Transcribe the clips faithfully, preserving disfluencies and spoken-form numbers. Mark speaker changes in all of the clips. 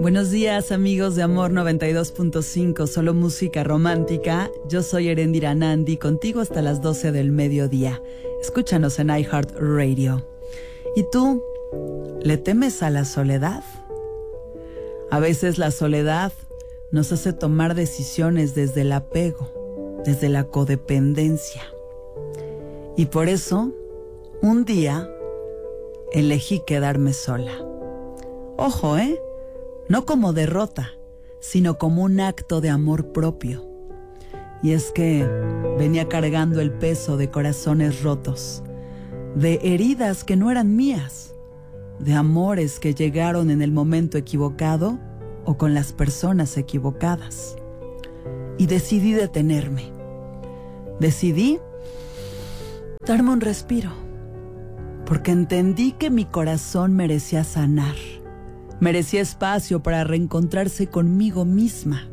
Speaker 1: Buenos días, amigos de Amor noventa y dos punto cinco, solo música romántica. Yo soy Erendira Nandi, contigo hasta las doce del mediodía. Escúchanos en iHeartRadio. ¿Y tú, le temes a la soledad? A veces la soledad nos hace tomar decisiones desde el apego, desde la codependencia. Y por eso, un día, elegí quedarme sola. Ojo, ¿eh? No como derrota, sino como un acto de amor propio. Y es que venía cargando el peso de corazones rotos, de heridas que no eran mías, de amores que llegaron en el momento equivocado o con las personas equivocadas. Y decidí detenerme. Decidí darme un respiro, porque entendí que mi corazón merecía sanar. Merecía espacio para reencontrarse conmigo misma.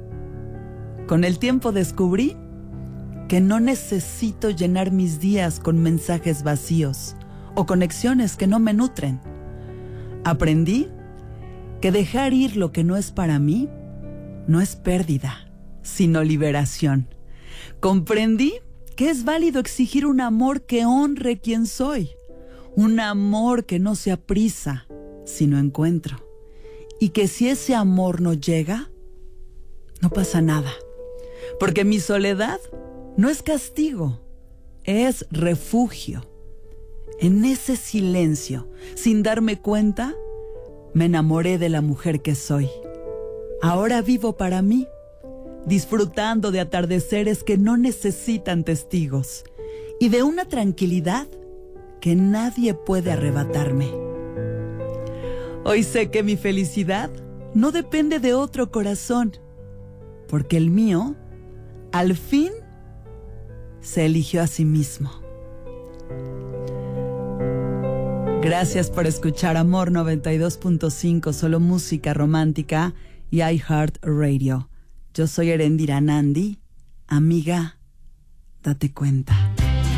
Speaker 1: Con el tiempo descubrí que no necesito llenar mis días con mensajes vacíos o conexiones que no me nutren. Aprendí que dejar ir lo que no es para mí no es pérdida, sino liberación. Comprendí que es válido exigir un amor que honre quien soy, un amor que no se aprisa, sino encuentro. Y que si ese amor no llega, no pasa nada. Porque mi soledad no es castigo, es refugio. En ese silencio, sin darme cuenta, me enamoré de la mujer que soy. Ahora vivo para mí, disfrutando de atardeceres que no necesitan testigos y de una tranquilidad que nadie puede arrebatarme. Hoy sé que mi felicidad no depende de otro corazón, porque el mío, al fin, se eligió a sí mismo. Gracias por escuchar Amor noventa y dos punto cinco, solo música romántica y iHeartRadio. Yo soy Erendira Nandi. Amiga, date cuenta.